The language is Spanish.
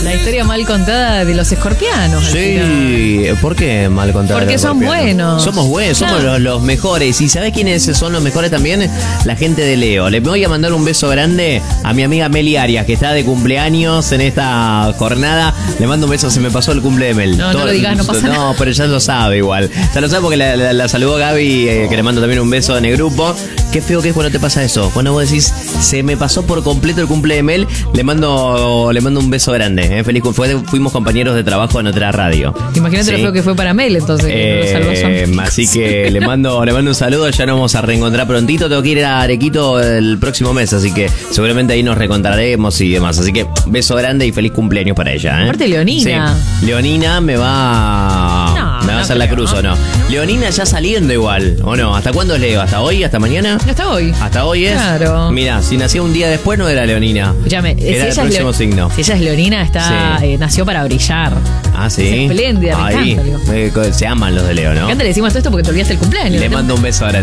La historia mal contada de los escorpianos. Sí, ¿por qué mal contada? Porque son buenos. Somos buenos, somos los mejores. ¿Y sabés quiénes son los mejores también? La gente de Leo. Le voy a mandar un beso grande a mi amiga Meli Arias, que está de cumpleaños en esta jornada. Le mando un beso, se me pasó el cumple de Mel. No lo digas, no pasa nada. No, pero ya lo sabe igual. Ya lo sabe porque la saludó Gaby, que le mando también un beso en el grupo. Qué feo que es cuando te pasa eso. Cuando vos decís, se me pasó por completo el cumple de Mel, le mando un beso grande. Feliz cumple. Fuimos compañeros de trabajo en otra radio. Imagínate lo feo que fue para Mel, entonces. Así que le mando un saludo. Ya nos vamos a reencontrar prontito. Tengo que ir a Arequito el próximo mes, así que seguramente ahí nos reencontraremos y demás. Así que beso grande y feliz cumpleaños para ella. Aparte Leonina. Sí. Leonina me va a hacer la cruz, ¿o no? Leonina ya saliendo igual, ¿o no? ¿Hasta cuándo es Leo? ¿Hasta hoy? ¿Hasta mañana? Hasta hoy. ¿Hasta hoy es? Claro. Mira, si nació un día después no era Leonina. Escúchame, era el próximo signo. Si ella es Leonina, nació para brillar. Ah, sí. Es espléndida, me encanta. Se aman los de Leo, ¿no? Me encanta, le decimos todo esto porque te olvidaste el cumpleaños. Le mando un beso ahora.